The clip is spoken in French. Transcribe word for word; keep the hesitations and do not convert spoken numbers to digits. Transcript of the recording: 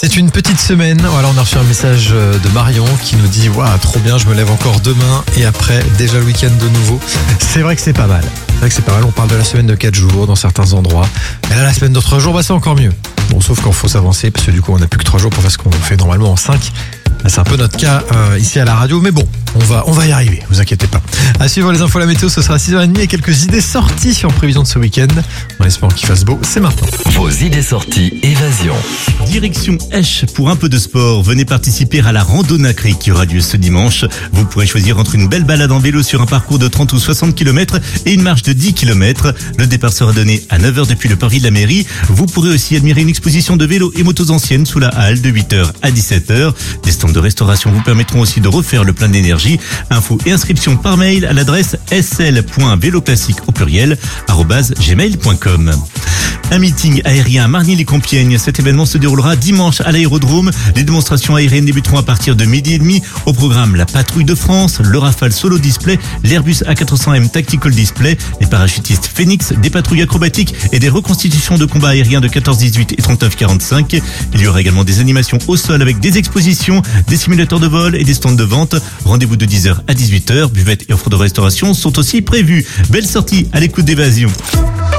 C'est une petite semaine. Voilà, on a reçu un message de Marion qui nous dit waouh, trop bien, je me lève encore demain et après déjà le week-end de nouveau. C'est vrai que c'est pas mal. C'est vrai que c'est pas mal. On parle de la semaine de quatre jours dans certains endroits. Mais là, la semaine de trois jours, bah c'est encore mieux. Bon, sauf quand faut s'avancer parce que du coup, on n'a plus que trois jours pour faire ce qu'on fait normalement en cinq. C'est un peu notre cas euh, ici à la radio, mais bon, on va, on va y arriver, vous inquiétez pas. À suivre les infos, la météo, ce sera à six heures trente et quelques idées sorties en prévision de ce week-end. En espérant qu'il fasse beau, c'est maintenant. Vos idées sorties évasion. Direction Esch pour un peu de sport. Venez participer à la randonnacrée qui aura lieu ce dimanche. Vous pourrez choisir entre une belle balade en vélo sur un parcours de trente ou soixante kilomètres et une marche de dix kilomètres. Le départ sera donné à neuf heures depuis le parvis de la mairie. Vous pourrez aussi admirer une exposition de vélos et motos anciennes sous la halle de huit heures à dix-sept heures. Des stands de restauration vous permettront aussi de refaire le plein d'énergie. Infos et inscriptions par mail à l'adresse s l point vélo classique au pluriel arobase gmail point com. Un meeting aérien à Margny-les-Compiègnes. Cet événement se déroulera dimanche à l'aérodrome. Les démonstrations aériennes débuteront à partir de midi et demi. Au programme, la patrouille de France, le Rafale Solo Display, l'Airbus A quatre cents M Tactical Display, les parachutistes Phoenix, des patrouilles acrobatiques et des reconstitutions de combats aériens de quatorze dix-huit et trente-neuf quarante-cinq. Il y aura également des animations au sol avec des expositions, des simulateurs de vol et des stands de vente. Rendez-vous de dix heures à dix-huit heures. Buvettes et offres de restauration sont aussi prévus. Belle sortie à l'écoute d'Évasion.